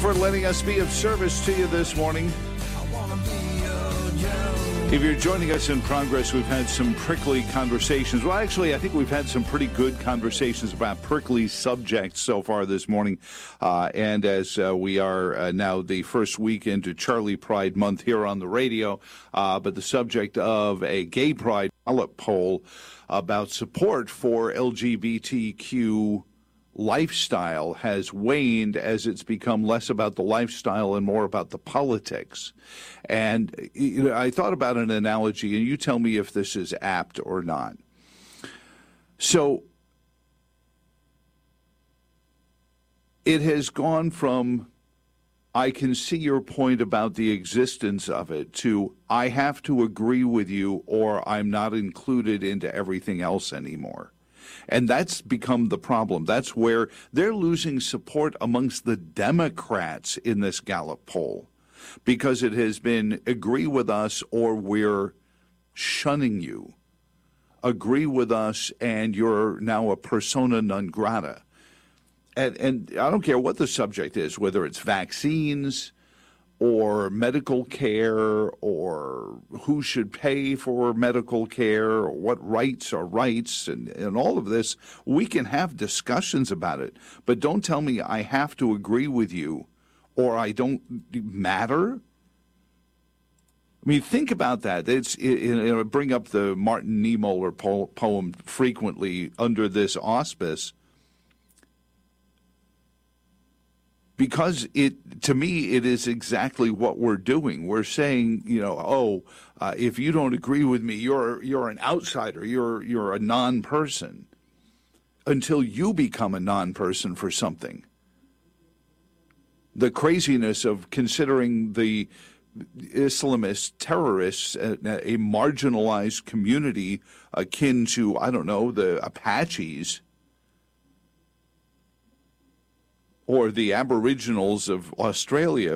For letting us be of service to you this morning. If you're joining us in progress, we've had some prickly conversations. Well, actually, I think we've had some pretty good conversations about prickly subjects so far this morning. And as we are now the first week into Charlie Pride Month here on the radio, but the subject of a gay pride Gallup poll about support for LGBTQ lifestyle has waned as it's become less about the lifestyle and more about the politics. And I thought about an analogy, and you tell me if this is apt or not. So it has gone from, I can see your point about the existence of it, to I have to agree with you or I'm not included into everything else anymore. And that's become the problem. That's where they're losing support amongst the Democrats in this Gallup poll, because it has been agree with us or we're shunning you. Agree with us and you're now a persona non grata. And I don't care what the subject is, whether it's vaccines or medical care or who should pay for medical care or what rights are rights and all of this. We can have discussions about it, but don't tell me I have to agree with you or I don't matter. I mean, think about that. I bring up the Martin Niemöller poem frequently under this auspice, because to me, it is exactly what we're doing. We're saying, if you don't agree with me, you're an outsider. You're a non-person until you become a non-person for something. The craziness of considering the Islamist terrorists a marginalized community akin to, the Apaches or the Aboriginals of Australia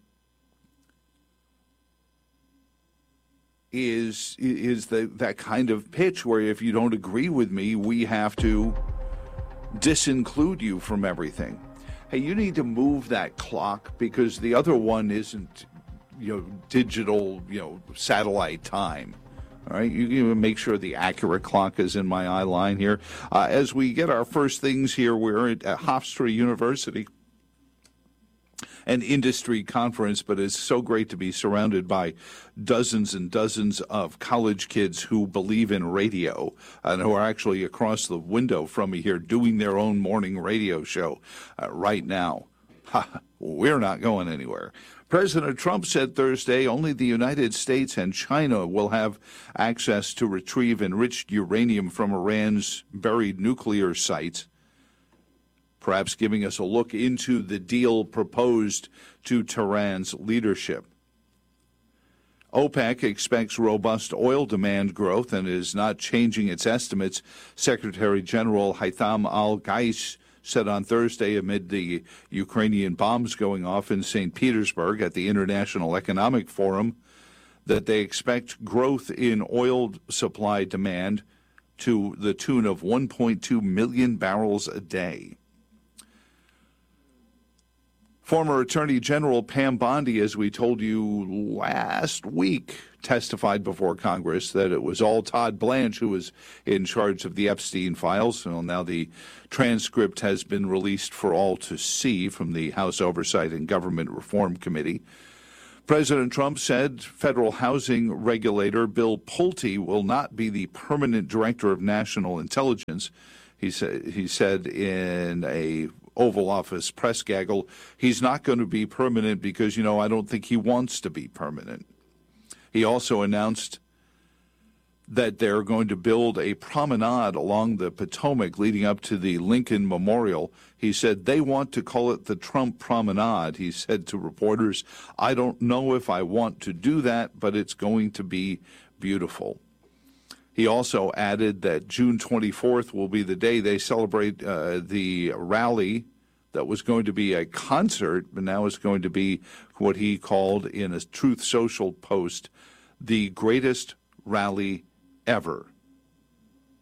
is that kind of pitch where if you don't agree with me, we have to disinclude you from everything. Hey, you need to move that clock because the other one isn't, digital, satellite time. All right, you can make sure the accurate clock is in my eye line here. As we get our first things here, we're at Hofstra University, an industry conference, but it's so great to be surrounded by dozens and dozens of college kids who believe in radio and who are actually across the window from me here doing their own morning radio show right now. We're not going anywhere. President Trump said Thursday only the United States and China will have access to retrieve enriched uranium from Iran's buried nuclear sites, perhaps giving us a look into the deal proposed to Tehran's leadership. OPEC expects robust oil demand growth and is not changing its estimates, Secretary General Haitham al-Ghais said on Thursday amid the Ukrainian bombs going off in St. Petersburg at the International Economic Forum that they expect growth in oil supply demand to the tune of 1.2 million barrels a day. Former Attorney General Pam Bondi, as we told you last week, testified before Congress that it was all Todd Blanche who was in charge of the Epstein files. Well, now the transcript has been released for all to see from the House Oversight and Government Reform Committee. President Trump said federal housing regulator Bill Pulte will not be the permanent director of national intelligence. He said in a Oval Office press gaggle, he's not going to be permanent because, I don't think he wants to be permanent. He also announced that they're going to build a promenade along the Potomac leading up to the Lincoln Memorial. He said they want to call it the Trump Promenade. He said to reporters, I don't know if I want to do that, but it's going to be beautiful. He also added that June 24th will be the day they celebrate the rally that was going to be a concert, but now is going to be what he called in a Truth Social post, the greatest rally ever.